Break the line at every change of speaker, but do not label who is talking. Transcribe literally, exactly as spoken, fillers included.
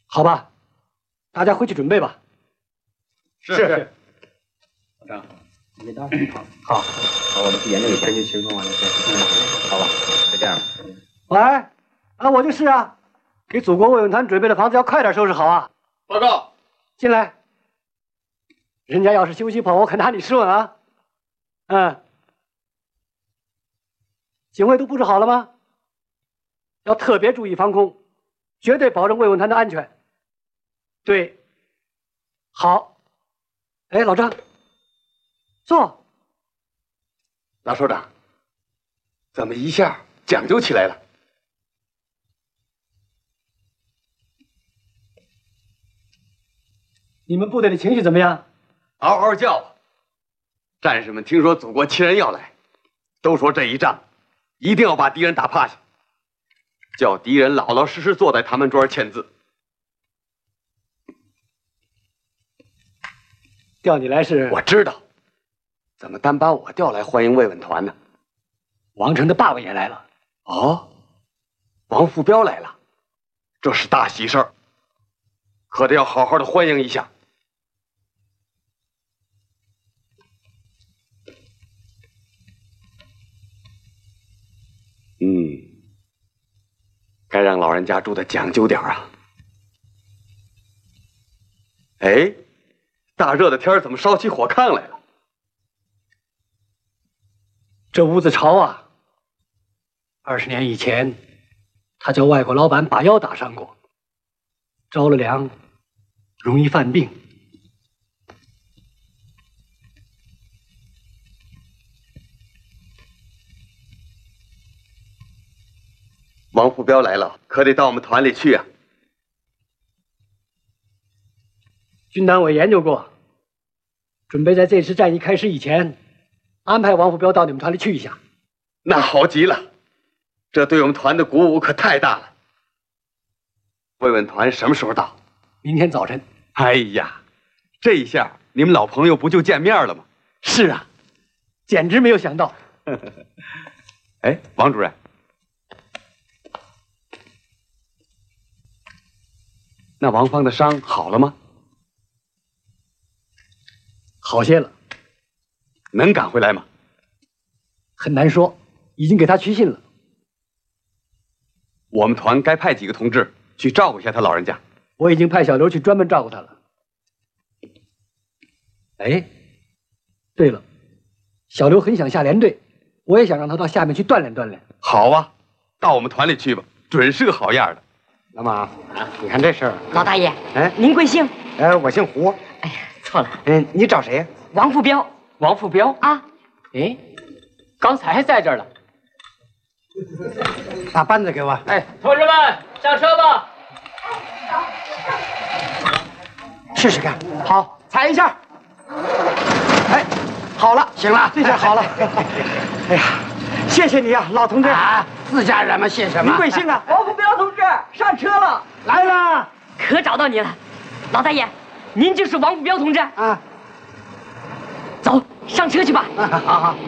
好吧，大家回去准备吧。
是。是
老张，
你当
好，好，好，我们去研究一下，根据情况往下先。好吧，就这样吧。
喂，啊，我就是啊，给祖国卫文团准备的房子要快点收拾好啊。
报告，
进来。人家要是休息跑，我可拿你试问啊。嗯。警卫都布置好了吗？要特别注意防空，绝对保证卫文团的安全。对，好。哎，老张，坐。
老首长，怎么一下讲究起来了？
你们部队的情绪怎么样？
嗷嗷叫！战士们听说祖国亲人要来，都说这一仗一定要把敌人打趴下，叫敌人老老实实坐在他们桌签字。
调你来是？
我知道，怎么单把我调来欢迎慰问团呢？
王成的爸爸也来了。
哦，王副彪来了，这是大喜事儿，可得要好好的欢迎一下。嗯，该让老人家住的讲究点啊。哎，大热的天儿怎么烧起火炕来了？
这屋子潮啊！二十年以前，他叫外国老板把腰打伤过，着了凉，容易犯病。
王副彪来了，可得到我们团里去啊。
军党委研究过，准备在这次战役开始以前，安排王副彪到你们团里去一下。
那好极了，这对我们团的鼓舞可太大了。慰问团什么时候到？
明天早晨。
哎呀，这一下你们老朋友不就见面了吗？
是啊，简直没有想到。
哎，王主任，那王芳的伤好了吗？
好些了。
能赶回来吗？
很难说，已经给他去信了。
我们团该派几个同志去照顾一下他老人家。
我已经派小刘去专门照顾他了。哎，对了，小刘很想下连队，我也想让他到下面去锻炼锻炼。
好啊，到我们团里去吧，准是个好样的。
老马，你看这事儿。
老大爷，
哎，
您贵姓？
呃，我姓胡。
哎呀，错了。
嗯，你找谁呀？
王副彪。
王副彪
啊？
哎，刚才还在这儿了。
把扳子给我。
哎，同志们，上车吧。
试试看。好，踩一下。哎，好了，行了，这下好了。哎呀，谢谢你啊，老同志。啊，自家人嘛，谢什么？您贵姓啊？
王副彪同志上车了。
来了。
可找到你了，老大爷，您就是王副彪同志。
啊。
走，上车去吧。
好好。